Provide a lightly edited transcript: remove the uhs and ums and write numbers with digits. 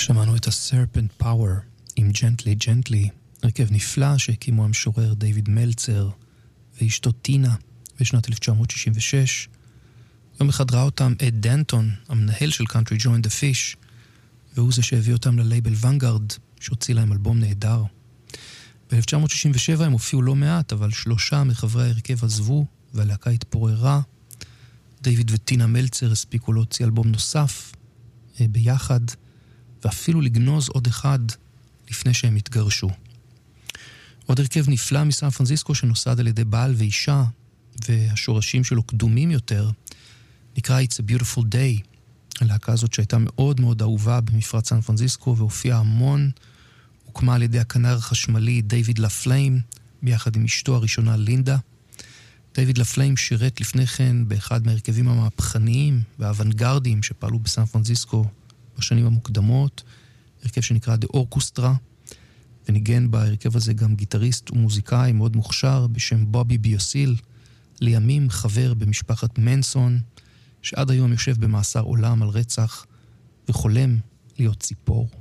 שמענו את ה-Serpent Power עם Gently Gently, הרכב נפלא שהקימו המשורר דיוויד מלצר ואשתו טינה בשנת 1966. יום אחד ראה אותם אד דנטון, המנהל של Country Join the Fish, והוא זה שהביא אותם ללייבל ונגארד, שהוציא להם אלבום נהדר. ב-1967 הם הופיעו לא מעט, אבל 3 מחברי ההרכב עזבו והלהקה התפוררה. דיוויד וטינה מלצר הספיקו להוציא אלבום נוסף ביחד, ואפילו לגנוז עוד אחד לפני שהם התגרשו. עוד הרכב נפלא מסן פרנסיסקו שנוסד על ידי בעל ואישה, והשורשים שלו קדומים יותר, נקרא It's a Beautiful Day. הלהקה הזאת שהייתה מאוד מאוד אהובה במפרץ סן פרנסיסקו והופיעה המון, הוקמה על ידי הכנר החשמלי דיוויד לפליים, ביחד עם אשתו הראשונה לינדה. דיוויד לפליים שירת לפני כן באחד מהרכבים המהפכניים והאוונגרדיים שפעלו בסן פרנסיסקו בשנים המוקדמות, הרכב שנקרא The Orchestra, וניגן בהרכב הזה גם גיטריסט ומוזיקאי מאוד מוכשר בשם בובי ביוסיל, לימים חבר במשפחת מנסון, שעד היום יושב במאסר עולם על רצח וחולם להיות ציפור.